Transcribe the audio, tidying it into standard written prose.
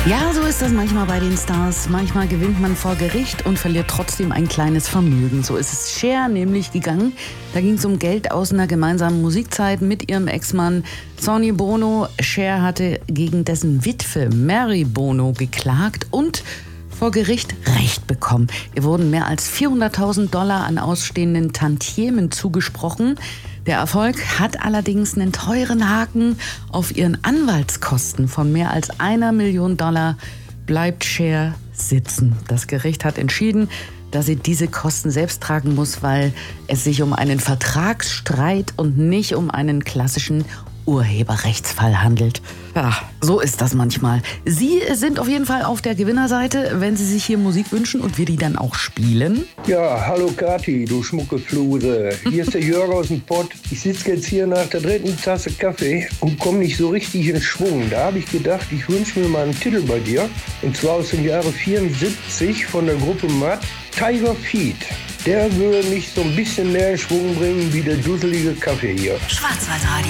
Ja, so ist das manchmal bei den Stars. Manchmal gewinnt man vor Gericht und verliert trotzdem ein kleines Vermögen. So ist es Cher nämlich gegangen. Da ging es um Geld aus einer gemeinsamen Musikzeit mit ihrem Ex-Mann Sonny Bono. Cher hatte gegen dessen Witwe Mary Bono geklagt und vor Gericht Recht bekommen. Ihr wurden mehr als $400.000 an ausstehenden Tantiemen zugesprochen. Der Erfolg hat allerdings einen teuren Haken. Auf ihren Anwaltskosten von mehr als $1 Million bleibt Cher sitzen. Das Gericht hat entschieden, dass sie diese Kosten selbst tragen muss, weil es sich um einen Vertragsstreit und nicht um einen klassischen Urheberrechtsfall handelt. Ja, so ist das manchmal. Sie sind auf jeden Fall auf der Gewinnerseite, wenn Sie sich hier Musik wünschen und wir die dann auch spielen. Ja, hallo Kathi, du Schmuckefluse. Hier ist der Jörg aus dem Pott. Ich sitze jetzt hier nach der 3. Tasse Kaffee und komme nicht so richtig in Schwung. Da habe ich gedacht, ich wünsche mir mal einen Titel bei dir. Und zwar aus dem Jahre 74 von der Gruppe Matt, Tiger Feet. Der würde mich so ein bisschen mehr in Schwung bringen wie der dusselige Kaffee hier. Schwarzwaldradio.